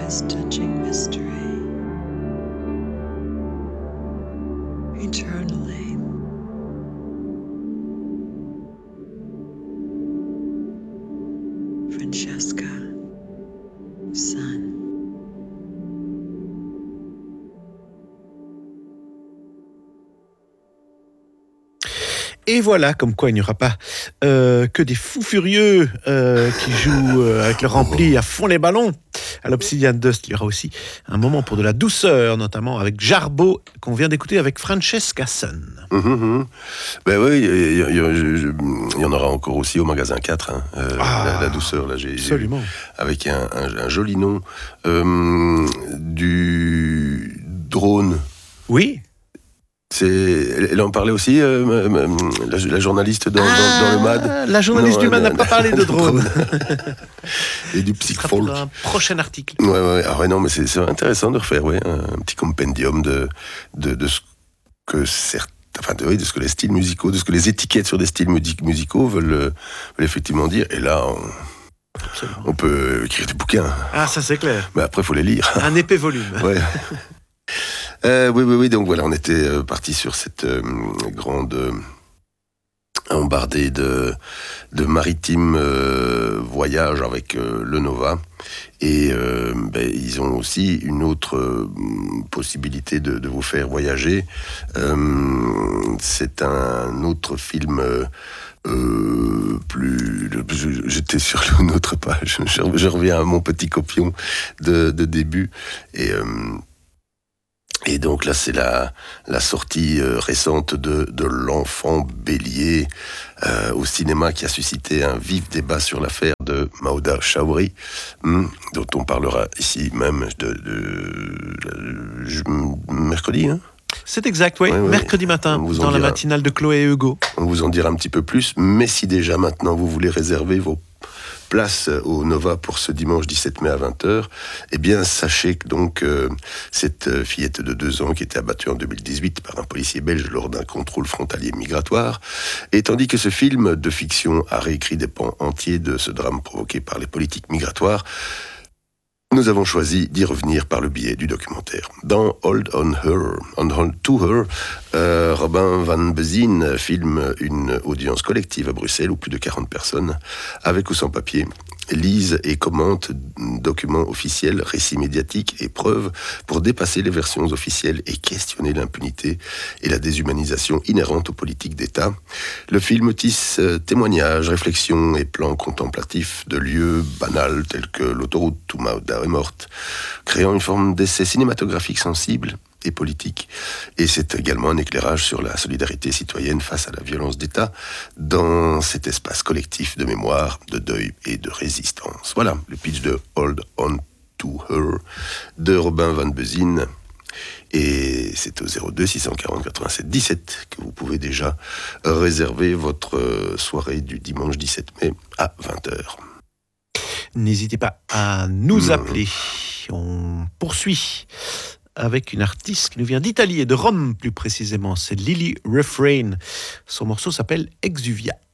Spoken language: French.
eyes-touching mystery. Eternally. Francesca, Sun. Et voilà, comme quoi il n'y aura pas que des fous furieux qui jouent avec leur ampli à fond les ballons. À l'Obsidian Dust, il y aura aussi un moment pour de la douceur, notamment avec Jarbo, qu'on vient d'écouter avec Francesca Sun. Ben oui, il y en aura encore aussi au magasin 4, hein, la douceur, là, absolument. Avec un joli nom, du drone. Oui. Elle en parlait aussi, la journaliste dans le MAD. La journaliste du MAD n'a pas parlé de drone. Et du psych-folk. Un prochain article. Ouais. Ah ouais, non, mais c'est intéressant de refaire, un petit compendium de ce que certains. Enfin, de ce que les styles musicaux, de ce que les étiquettes sur des styles musicaux veulent effectivement dire. Et là, on peut écrire des bouquins. Ah, ça c'est clair. Mais après, il faut les lire. Un épais volume. Ouais. Oui. Donc voilà, on était parti sur cette grande embardée de maritimes voyages avec le Nova. Et ils ont aussi une autre possibilité de vous faire voyager. C'est un autre film j'étais sur une autre page. Je reviens à mon petit copion de début. Et donc là, c'est la sortie récente de L'Enfant Bélier au cinéma, qui a suscité un vif débat sur l'affaire de Mahouda Chaouri, dont on parlera ici même mercredi. Hein, c'est exact, oui. Mercredi matin, dans la matinale de Chloé et Hugo. On vous en dira un petit peu plus, mais si déjà maintenant vous voulez réserver vos places au Nova pour ce dimanche 17 mai à 20h, eh bien sachez que donc cette fillette de 2 ans qui était abattue en 2018 par un policier belge lors d'un contrôle frontalier migratoire, et tandis que ce film de fiction a réécrit des pans entiers de ce drame provoqué par les politiques migratoires, nous avons choisi d'y revenir par le biais du documentaire. Dans Hold On To Her, Robin Van Bezien filme une audience collective à Bruxelles où plus de 40 personnes, avec ou sans papier, lisent et commentent documents officiels, récits médiatiques et preuves pour dépasser les versions officielles et questionner l'impunité et la déshumanisation inhérentes aux politiques d'État. Le film tisse témoignages, réflexions et plans contemplatifs de lieux banals tels que l'autoroute où Mahouda est morte, créant une forme d'essai cinématographique sensible et politique. Et c'est également un éclairage sur la solidarité citoyenne face à la violence d'État dans cet espace collectif de mémoire, de deuil et de résistance. Voilà le pitch de Hold On To Her de Robin Van Bezien. Et c'est au 02 640 87 17 que vous pouvez déjà réserver votre soirée du dimanche 17 mai à 20h. N'hésitez pas à nous appeler. On poursuit avec une artiste qui nous vient d'Italie et de Rome plus précisément. C'est Lily Refrain. Son morceau s'appelle Exuvia.